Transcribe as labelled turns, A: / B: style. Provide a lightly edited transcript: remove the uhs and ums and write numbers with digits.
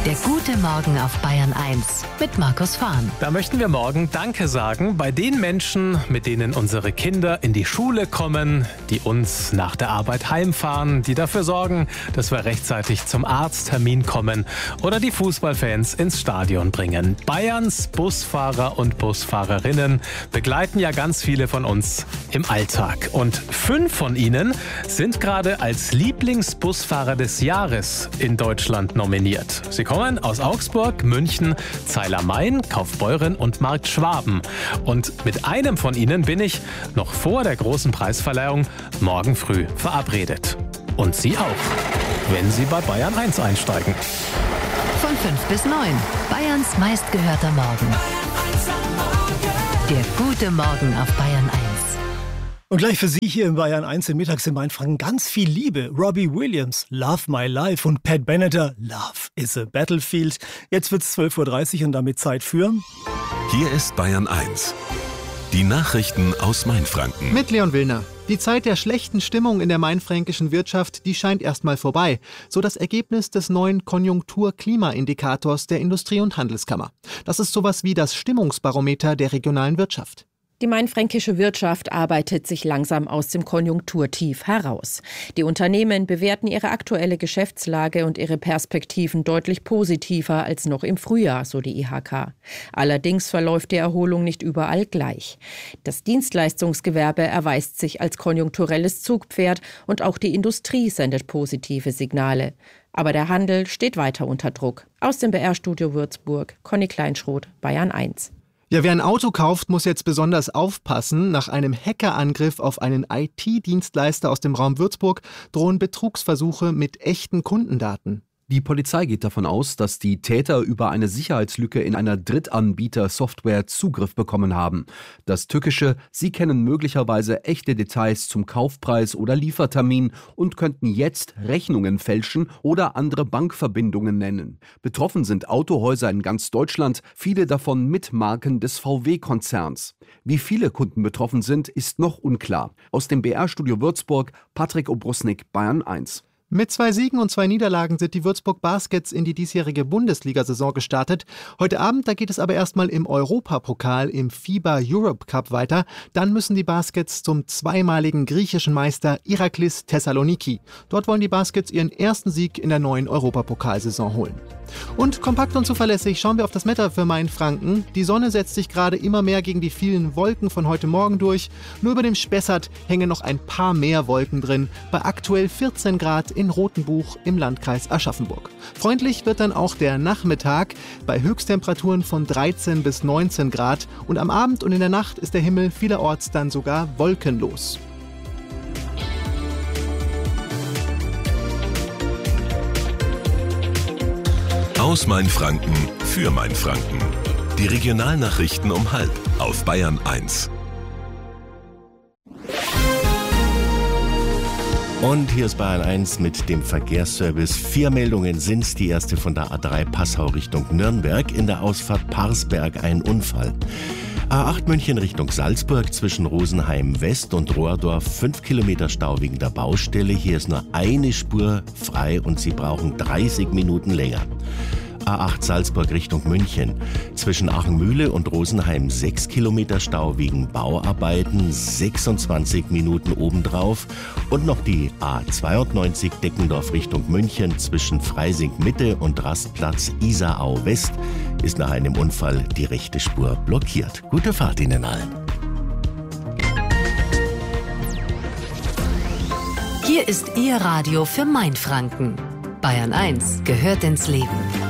A: Der gute Morgen auf Bayern 1 mit Markus Fahn.
B: Da möchten wir morgen Danke sagen bei den Menschen, mit denen unsere Kinder in die Schule kommen, die uns nach der Arbeit heimfahren, die dafür sorgen, dass wir rechtzeitig zum Arzttermin kommen oder die Fußballfans ins Stadion bringen. Bayerns Busfahrer und Busfahrerinnen begleiten ja ganz viele von uns im Alltag. Und 5 von ihnen sind gerade als Lieblingsbusfahrer des Jahres in Deutschland nominiert. Sie kommen aus Augsburg, München, Zeil-am-Main, Kaufbeuren und Marktschwaben. Und mit einem von ihnen bin ich noch vor der großen Preisverleihung morgen früh verabredet. Und Sie auch, wenn Sie bei Bayern 1 einsteigen.
A: Von 5 bis 9. Bayerns meistgehörter Morgen. Der gute Morgen auf Bayern 1.
C: Und gleich für Sie hier in Bayern 1 im Mittags in Mainfranken ganz viel Liebe. Robbie Williams, Love My Life und Pat Benatar, Love is a Battlefield. Jetzt wird's 12.30 Uhr und damit Zeit für...
D: Hier ist Bayern 1. Die Nachrichten aus Mainfranken.
E: Mit Leon Willner. Die Zeit der schlechten Stimmung in der mainfränkischen Wirtschaft, die scheint erstmal vorbei. So das Ergebnis des neuen Konjunktur-Klima-Indikators der Industrie- und Handelskammer. Das ist sowas wie das Stimmungsbarometer der regionalen Wirtschaft.
F: Die mainfränkische Wirtschaft arbeitet sich langsam aus dem Konjunkturtief heraus. Die Unternehmen bewerten ihre aktuelle Geschäftslage und ihre Perspektiven deutlich positiver als noch im Frühjahr, so die IHK. Allerdings verläuft die Erholung nicht überall gleich. Das Dienstleistungsgewerbe erweist sich als konjunkturelles Zugpferd und auch die Industrie sendet positive Signale. Aber der Handel steht weiter unter Druck. Aus dem BR-Studio Würzburg, Conny Kleinschroth, Bayern 1.
E: Ja, wer ein Auto kauft, muss jetzt besonders aufpassen. Nach einem Hackerangriff auf einen IT-Dienstleister aus dem Raum Würzburg drohen Betrugsversuche mit echten Kundendaten.
G: Die Polizei geht davon aus, dass die Täter über eine Sicherheitslücke in einer Drittanbieter-Software Zugriff bekommen haben. Das Tückische, sie kennen möglicherweise echte Details zum Kaufpreis oder Liefertermin und könnten jetzt Rechnungen fälschen oder andere Bankverbindungen nennen. Betroffen sind Autohäuser in ganz Deutschland, viele davon mit Marken des VW-Konzerns. Wie viele Kunden betroffen sind, ist noch unklar. Aus dem BR-Studio Würzburg, Patrick Obrusnik, Bayern 1.
E: Mit 2 Siegen und 2 Niederlagen sind die Würzburg Baskets in die diesjährige Bundesliga-Saison gestartet. Heute Abend, da geht es aber erstmal im Europapokal im FIBA Europe Cup weiter. Dann müssen die Baskets zum zweimaligen griechischen Meister Iraklis Thessaloniki. Dort wollen die Baskets ihren ersten Sieg in der neuen Europapokalsaison holen. Und kompakt und zuverlässig schauen wir auf das Wetter für Mainfranken. Die Sonne setzt sich gerade immer mehr gegen die vielen Wolken von heute Morgen durch. Nur über dem Spessart hängen noch ein paar mehr Wolken drin. Bei aktuell 14 Grad in Rothenbuch im Landkreis Aschaffenburg. Freundlich wird dann auch der Nachmittag bei Höchsttemperaturen von 13 bis 19 Grad. Und am Abend und in der Nacht ist der Himmel vielerorts dann sogar wolkenlos.
D: Aus Mainfranken für Mainfranken. Die Regionalnachrichten um 12:30 auf Bayern 1.
H: Und hier ist Bayern 1 mit dem Verkehrsservice. 4 Meldungen sind's. Die erste von der A3 Passau Richtung Nürnberg. In der Ausfahrt Parsberg ein Unfall. A8 München Richtung Salzburg zwischen Rosenheim West und Rohrdorf 5 Kilometer Stau wegen der Baustelle. Hier ist nur eine Spur frei und Sie brauchen 30 Minuten länger. A8 Salzburg Richtung München. Zwischen Achenmühle und Rosenheim 6 Kilometer Stau wegen Bauarbeiten, 26 Minuten obendrauf. Und noch die A92 Deckendorf Richtung München zwischen Freising Mitte und Rastplatz Isarau West ist nach einem Unfall die rechte Spur blockiert. Gute Fahrt Ihnen allen.
A: Hier ist Ihr Radio für Mainfranken. Bayern 1 gehört ins Leben.